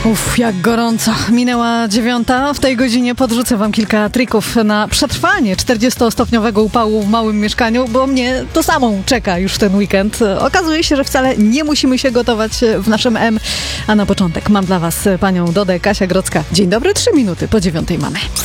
Jak gorąco. Minęła 9:00. W tej godzinie podrzucę wam kilka trików na przetrwanie 40-stopniowego upału w małym mieszkaniu, bo mnie to samo czeka już ten weekend. Okazuje się, że wcale nie musimy się gotować w naszym M. A na początek mam dla was panią Dodę Kasia Grodzka. Dzień dobry, 3 minuty po 9:00 mamy.